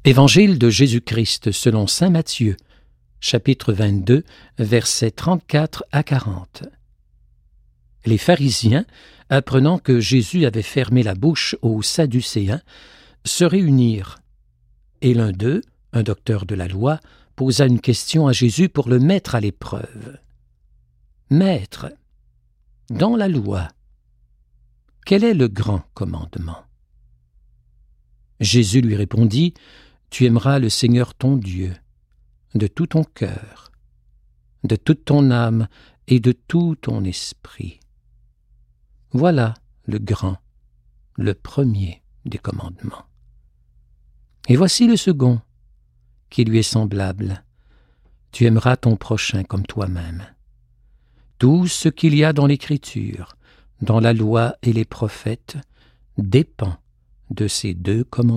Évangile de Jésus-Christ selon saint Matthieu, chapitre 22, versets 34 à 40. Les pharisiens, apprenant que Jésus avait fermé la bouche aux Sadducéens, se réunirent. Et l'un d'eux, un docteur de la loi, posa une question à Jésus pour le mettre à l'épreuve. « Maître, dans la loi, quel est le grand commandement ?» Jésus lui répondit : « Tu aimeras le Seigneur ton Dieu de tout ton cœur, de toute ton âme et de tout ton esprit. Voilà le grand, le premier des commandements. Et voici le second, qui lui est semblable. Tu aimeras ton prochain comme toi-même. Tout ce qu'il y a dans l'Écriture, dans la loi et les prophètes, dépend de ces deux commandements. »